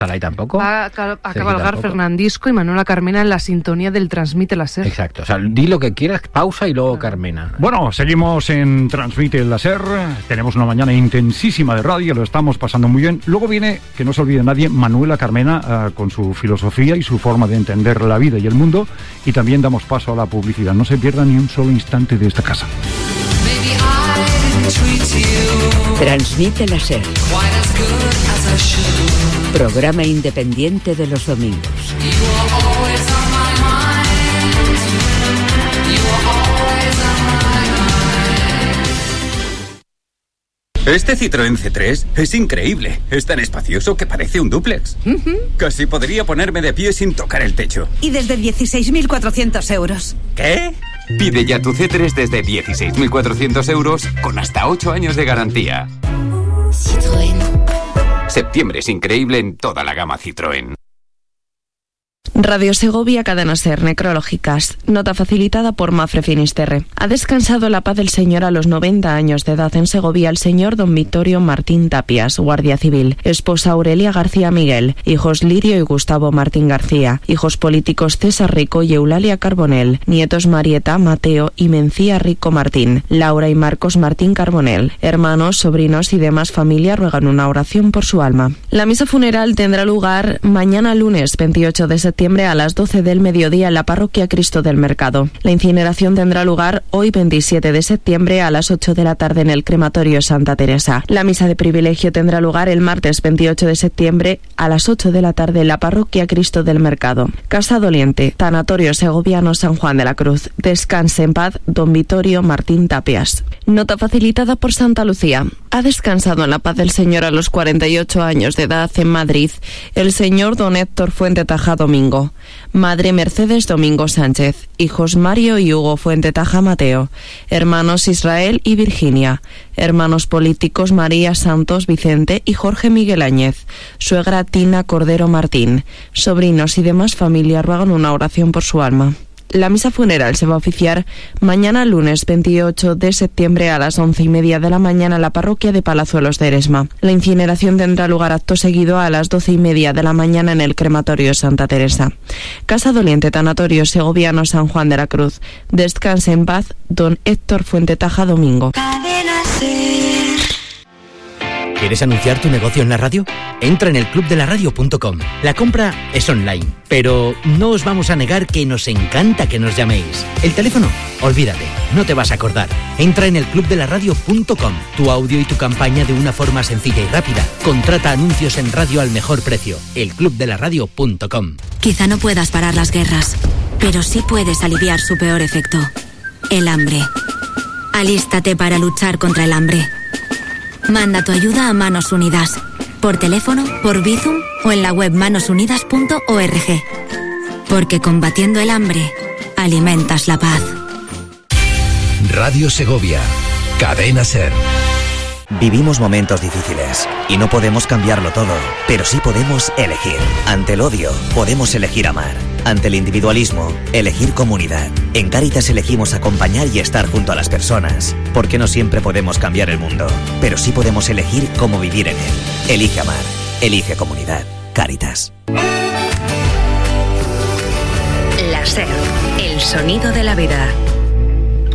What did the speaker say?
Saray tampoco. Va a cabalgar Fernandisco y Manuela Carmena en la sintonía del Transmite la SER. Exacto, o sea, di lo que quieras, pausa y luego Carmena. Bueno, seguimos en Transmite la SER, tenemos una mañana intensísima de radio, lo estamos pasando muy bien. Luego viene, que no se olvide nadie, Manuela Carmena con su filosofía y su forma de entender la vida y el mundo, y también damos paso a la publicidad. No se pierda ni un solo instante de esta casa. Transmite la SER. Programa independiente de los domingos. Este Citroën C3 es increíble. Es tan espacioso que parece un dúplex. Casi podría ponerme de pie sin tocar el techo. Y desde 16.400 euros. ¿Qué? Pide ya tu C3 desde 16.400 euros con hasta 8 años de garantía. Citroën. Septiembre es increíble en toda la gama Citroën. Radio Segovia, Cadena SER, necrológicas. Nota facilitada por Mafre Finisterre. Ha descansado en la paz del Señor a los 90 años de edad en Segovia el señor don Vittorio Martín Tapias, guardia civil. Esposa Aurelia García Miguel. Hijos Lirio y Gustavo Martín García. Hijos políticos César Rico y Eulalia Carbonell. Nietos Marieta, Mateo y Mencía Rico Martín. Laura y Marcos Martín Carbonell. Hermanos, sobrinos y demás familia ruegan una oración por su alma. La misa funeral tendrá lugar mañana lunes 28 de septiembre a las 12 del mediodía en la parroquia Cristo del Mercado. La incineración tendrá lugar hoy 27 de septiembre a las 8 de la tarde en el crematorio Santa Teresa. La misa de privilegio tendrá lugar el martes 28 de septiembre a las 8 de la tarde en la parroquia Cristo del Mercado. Casa Doliente, Tanatorio Segoviano San Juan de la Cruz. Descanse en paz don Vittorio Martín Tapias. Nota facilitada por Santa Lucía. Ha descansado en la paz del Señor a los 48 años de edad en Madrid el señor don Héctor Fuente Taja Domingo. Madre Mercedes Domingo Sánchez. Hijos Mario y Hugo Fuente Taja Mateo. Hermanos Israel y Virginia. Hermanos políticos María Santos Vicente y Jorge Miguel Áñez. Suegra Tina Cordero Martín. Sobrinos y demás familia ruegan una oración por su alma. La misa funeral se va a oficiar mañana lunes 28 de septiembre a las 11:30 de la mañana en la parroquia de Palazuelos de Eresma. La incineración tendrá lugar acto seguido a las 12:30 de la mañana en el crematorio Santa Teresa. Casa Doliente, Tanatorio Segoviano San Juan de la Cruz. Descanse en paz don Héctor Fuente Taja Domingo. ¿Quieres anunciar tu negocio en la radio? Entra en elclubdelaradio.com. La compra es online, pero no os vamos a negar que nos encanta que nos llaméis. El teléfono, olvídate, no te vas a acordar. Entra en elclubdelaradio.com. Tu audio y tu campaña de una forma sencilla y rápida. Contrata anuncios en radio al mejor precio. elclubdelaradio.com. Quizá no puedas parar las guerras, pero sí puedes aliviar su peor efecto: el hambre. Alístate para luchar contra el hambre. Manda tu ayuda a Manos Unidas, por teléfono, por Bizum o en la web manosunidas.org. Porque combatiendo el hambre, alimentas la paz. Radio Segovia, Cadena SER. Vivimos momentos difíciles y no podemos cambiarlo todo, pero sí podemos elegir. Ante el odio, podemos elegir amar. Ante el individualismo, elegir comunidad. En Cáritas elegimos acompañar y estar junto a las personas, porque no siempre podemos cambiar el mundo, pero sí podemos elegir cómo vivir en él. Elige amar, elige comunidad. Cáritas. La SER, el sonido de la vida.